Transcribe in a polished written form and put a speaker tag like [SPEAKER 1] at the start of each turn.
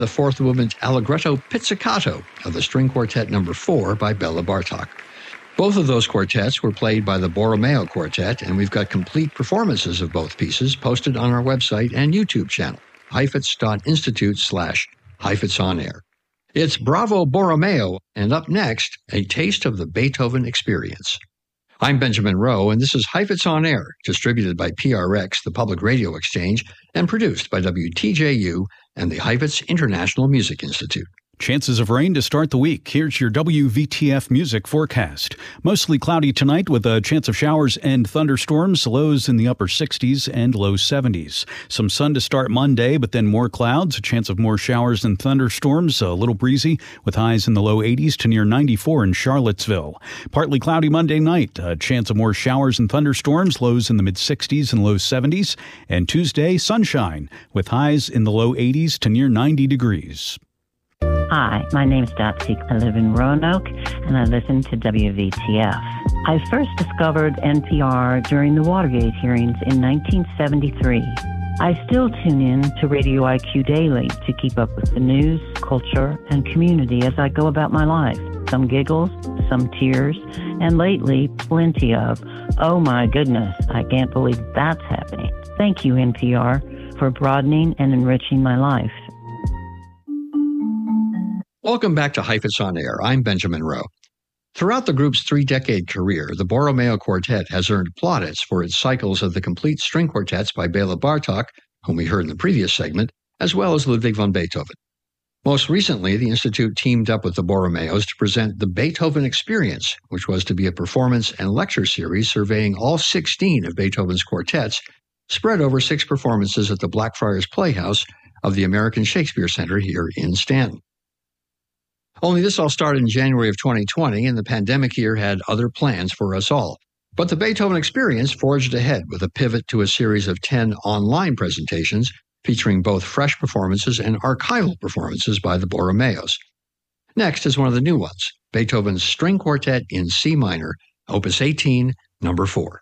[SPEAKER 1] the fourth movement Allegretto Pizzicato of the String Quartet No. 4 by Bela Bartok. Both of those quartets were played by the Borromeo Quartet, and we've got complete performances of both pieces posted on our website and YouTube channel, heifetz.institute/HeifetzOnAir. It's Bravo Borromeo, and up next, a taste of the Beethoven experience. I'm Benjamin Rowe, and this is Heifetz on Air, distributed by PRX, the Public Radio Exchange, and produced by WTJU and the Heifetz International Music Institute.
[SPEAKER 2] Chances of rain to start the week. Here's your WVTF music forecast. Mostly cloudy tonight with a chance of showers and thunderstorms, lows in the upper 60s and low 70s. Some sun to start Monday, but then more clouds, a chance of more showers and thunderstorms, a little breezy with highs in the low 80s to near 94 in Charlottesville. Partly cloudy Monday night, a chance of more showers and thunderstorms, lows in the mid-60s and low 70s. And Tuesday, sunshine with highs in the low 80s to near 90 degrees.
[SPEAKER 3] Hi, my name's Dopsy. I live in Roanoke, and I listen to WVTF. I first discovered NPR during the Watergate hearings in 1973. I still tune in to Radio IQ Daily to keep up with the news, culture, and community as I go about my life. Some giggles, some tears, and lately, plenty of, oh my goodness, I can't believe that's happening. Thank you, NPR, for broadening and enriching my life.
[SPEAKER 1] Welcome back to Heifetz on Air. I'm Benjamin Rowe. Throughout the group's 3-decade career, the Borromeo Quartet has earned plaudits for its cycles of the complete string quartets by Bela Bartok, whom we heard in the previous segment, as well as Ludwig van Beethoven. Most recently, the Institute teamed up with the Borromeos to present the Beethoven Experience, which was to be a performance and lecture series surveying all 16 of Beethoven's quartets, spread over 6 performances at the Blackfriars Playhouse of the American Shakespeare Center here in Stanton. Only this all started in January of 2020, and the pandemic year had other plans for us all. But the Beethoven Experience forged ahead with a pivot to a series of 10 online presentations featuring both fresh performances and archival performances by the Borromeos. Next is one of the new ones, Beethoven's String Quartet in C minor, Opus 18, number 4.